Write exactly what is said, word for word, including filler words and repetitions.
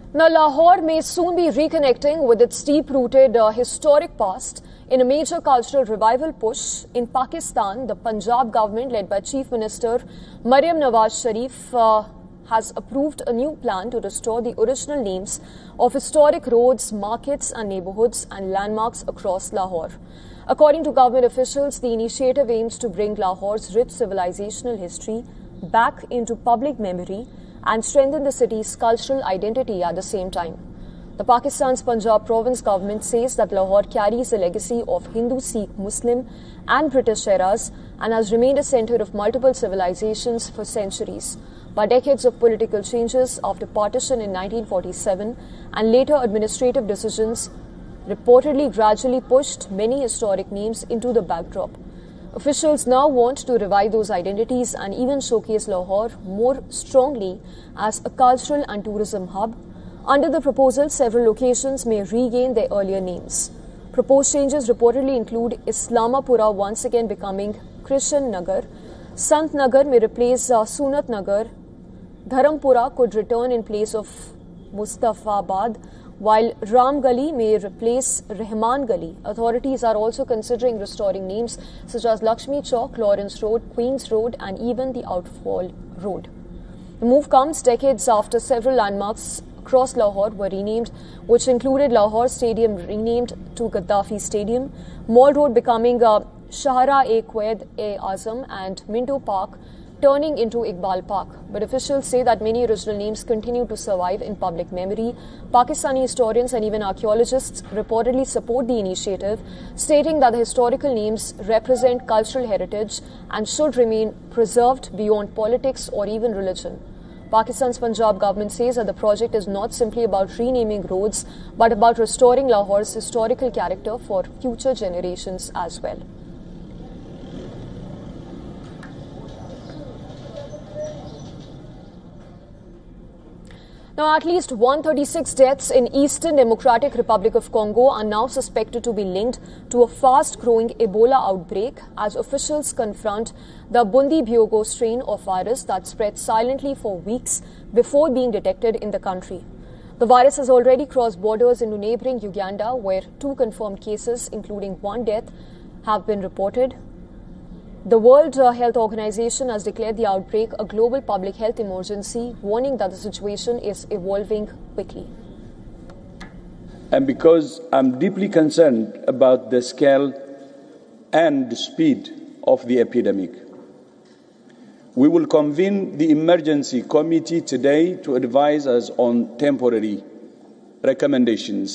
Now, Lahore may soon be reconnecting with its deep-rooted uh, historic past in a major cultural revival push. In Pakistan, the Punjab government, led by Chief Minister Maryam Nawaz Sharif, uh, has approved a new plan to restore the original names of historic roads, markets and neighborhoods and landmarks across Lahore. According to government officials, the initiative aims to bring Lahore's rich civilizational history back into public memory and strengthen the city's cultural identity at the same time. The Pakistan's Punjab province government says that Lahore carries a legacy of Hindu, Sikh, Muslim and British eras and has remained a center of multiple civilizations for centuries. But decades of political changes after partition in nineteen forty-seven and later administrative decisions reportedly gradually pushed many historic names into the backdrop. Officials now want to revive those identities and even showcase Lahore more strongly as a cultural and tourism hub. Under the proposal, several locations may regain their earlier names. Proposed changes reportedly include Islamapura once again becoming Krishan Nagar, Sant Nagar may replace uh, Sunat Nagar, Dharampura could return in place of Mustafabad, while Ram Gali may replace Rahman Gali. Authorities are also considering restoring names such as Lakshmi Chowk, Lawrence Road, Queens Road and even the Outfall Road. The move comes decades after several landmarks across Lahore were renamed, which included Lahore Stadium renamed to Gaddafi Stadium, Mall Road becoming uh, Shahara-e-Quaid-e-Azam and Minto Park turning into Iqbal Park. But officials say that many original names continue to survive in public memory. Pakistani historians and even archaeologists reportedly support the initiative, stating that the historical names represent cultural heritage and should remain preserved beyond politics or even religion. Pakistan's Punjab government says that the project is not simply about renaming roads, but about restoring Lahore's historical character for future generations as well. Now, at least one hundred thirty-six deaths in Eastern Democratic Republic of Congo are now suspected to be linked to a fast-growing Ebola outbreak as officials confront the Bundibugyo strain of virus that spread silently for weeks before being detected in the country. The virus has already crossed borders into neighboring Uganda, where two confirmed cases, including one death, have been reported. The World Health Organization has declared the outbreak a global public health emergency, warning that the situation is evolving quickly. And because I'm deeply concerned about the scale and the speed of the epidemic, we will convene the emergency committee today to advise us on temporary recommendations